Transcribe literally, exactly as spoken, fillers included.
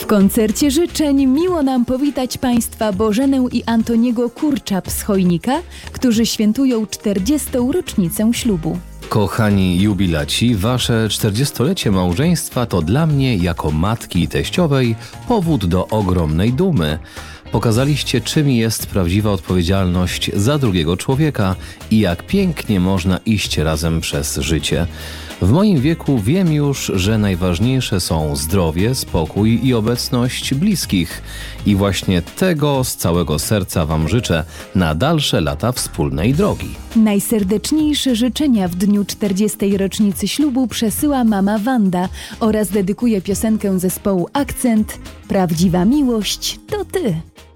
koncercie życzeń miło nam powitać Państwa Bożenę i Antoniego Kurczap z Chojnika, którzy świętują czterdziestą rocznicę ślubu. Kochani jubilaci, wasze czterdziestolecie małżeństwa to dla mnie, jako matki i teściowej, powód do ogromnej dumy. Pokazaliście, czym jest prawdziwa odpowiedzialność za drugiego człowieka i jak pięknie można iść razem przez życie. W moim wieku wiem już, że najważniejsze są zdrowie, spokój i obecność bliskich. I właśnie tego z całego serca Wam życzę na dalsze lata wspólnej drogi. Najserdeczniejsze życzenia w dniu czterdziestej rocznicy ślubu przesyła mama Wanda oraz dedykuje piosenkę zespołu Akcent. Prawdziwa miłość to Ty.